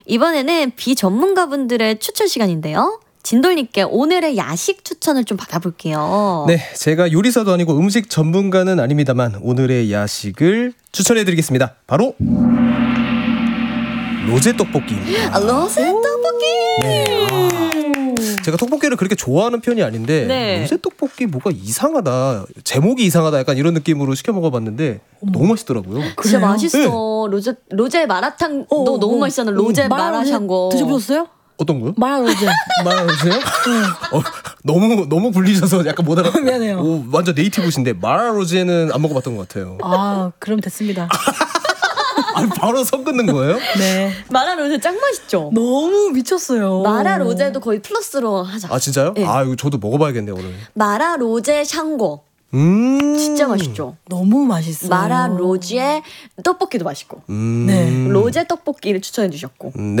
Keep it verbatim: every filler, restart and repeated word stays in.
이번에는 비전문가분들의 추천 시간인데요. 진돌님께 오늘의 야식 추천을 좀 받아볼게요. 네, 제가 요리사도 아니고 음식 전문가는 아닙니다만 오늘의 야식을 추천해드리겠습니다. 바로 로제 떡볶이입니다. 아, 로제 떡볶이. 네, 아, 제가 떡볶이를 그렇게 좋아하는 편이 아닌데 네. 로제 떡볶이 뭐가 이상하다, 제목이 이상하다 약간 이런 느낌으로 시켜 먹어봤는데 어머. 너무 맛있더라고요. 진짜 그래요? 맛있어. 네. 로제 로제 마라탕도 어, 어, 너무 어. 맛있잖아. 로제 마라샹궈. 드셔보셨어요? 어떤 거요? 마라로제. 마라로제요? 어, 너무 너무 불리셔서 약간 못 알아. 미안해요. 오, 완전 네이티브신데 마라로제는 안 먹어봤던 것 같아요. 아, 그럼 됐습니다. 아, 바로 선 긋는 거예요? 네. 마라 로제 짱 맛있죠. 너무 미쳤어요. 마라 로제도 거의 플러스로 하자. 아 진짜요? 네. 아 이거 저도 먹어봐야겠네요 오늘. 마라 로제 샹궈 음, 진짜 맛있죠. 너무 맛있어요. 마라 로제 떡볶이도 맛있고. 음, 네. 로제 떡볶이를 추천해 주셨고. 네.